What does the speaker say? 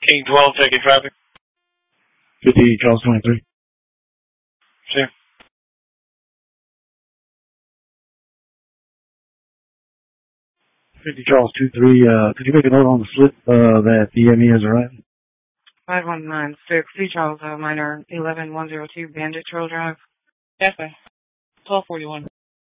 King 12, taking traffic. 50 Charles 23. Sure. 50 Charles 23, could you make a note on the slip, that the ME has arrived? 5196, C Charles, minor 11102, Bandit Trail Drive. Yes, sir. 1241.